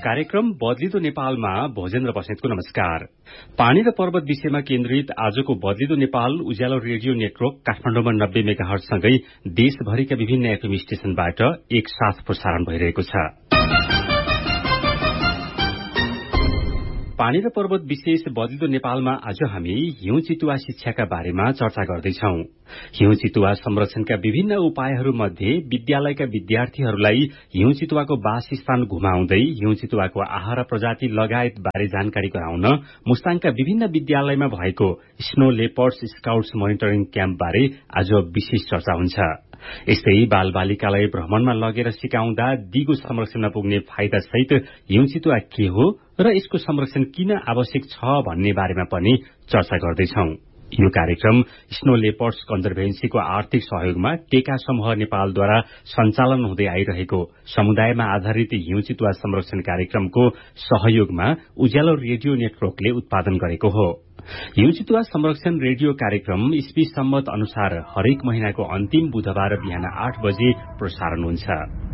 कार्यक्रम बदलिदो नेपालमा भोजेन्द्र बस्नेतको नमस्कार। पानी र पर्वत विषयमा केन्द्रित आजको बदलिदो नेपाल उज्यालो रेडियो नेटवर्क काठमाडौँमा 90 मेगाहर्ज सँगै देशभरिका विभिन्न एफएम स्टेशनबाट एकसाथ प्रसारण भइरहेको छ। पानी र पर्वत विशेष बदलिदो नेपालमा आज हामी हिउँ चितुवा शिक्षाका बारेमा चर्चा गर्दैछौ। हिउँ चितुवा संरक्षणका विभिन्न उपायहरू मध्ये विद्यालयका विद्यार्थीहरूलाई हिउँ चितुवाको वासस्थान घुमाउँदै हिउँ चितुवाको आहार प्रजाति लगायत बारे जानकारी गराउन मुस्ताङका विभिन्न विद्यालयमा भएको snow leopards scouts monitoring camp बारे आज विशेष चर्चा हुन्छ। यस्तै बालबालिकालाई भ्रमणमा लगेर सिकाउँदा दिगो संरक्षणमा पुग्ने फाइदा सहित हिउँ चितुवा के हो र यसको संरक्षण किन आवश्यक छ भन्ने बारेमा पनि चर्चा गर्दैछौ। यो कार्यक्रम स्नो लेपर्ड्स कन्जर्भेन्सीको आर्थिक सहयोगमा टेका समूह नेपालद्वारा सञ्चालन हुँदै आइरहेको समुदायमा आधारित हिउँ चितुवा संरक्षण कार्यक्रमको सहयोगमा उज्यालो रेडियो नेटवर्कले उत्पादन गरेको हो। हिउँ चितुवा संरक्षण रेडियो कार्यक्रम इस्वी सम्मत अनुसार हरेक महिनाको अन्तिम बुधबार बिहान 8 बजे प्रसारण हुन्छ।